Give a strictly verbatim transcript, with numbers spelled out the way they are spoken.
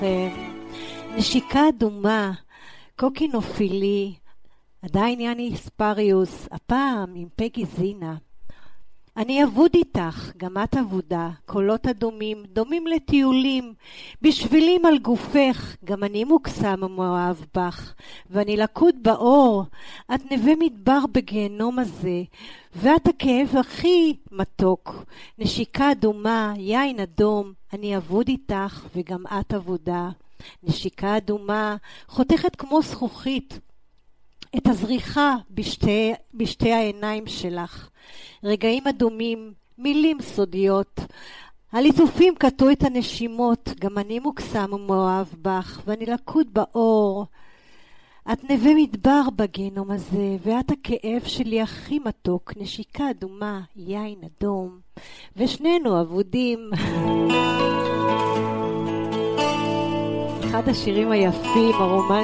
נשיקה אדומה, קוקינופילי, עדיין יני ספריוס, הפעם עם פגי זינה. אני אבוד איתך, גם את אבודה, קולות אדומים, דומים לטיולים, בשבילים על גופך, גם אני מוקסם ומאוהב בך, ואני לקוד באור, את נווה מדבר בגיהנום הזה, ואת הכאב הכי מתוק, נשיקה אדומה, יין אדום, אני אבוד איתך וגם את אבודה. נשיקה אדומה, חותכת כמו זכוכית, את הזריחה בשתי, בשתי העיניים שלך. רגעים אדומים, מילים סודיות. הליטופים קטעו את הנשימות, גם אני מוקסם ומאוהב בך, ואני לקוד באור. את נווה מדבר בגיהנום הזה, ואת הכאב שלי הכי מתוק, נשיקה אדומה, יין אדום, ושנינו אבודים. אחד השירים היפים, הרומנטיים.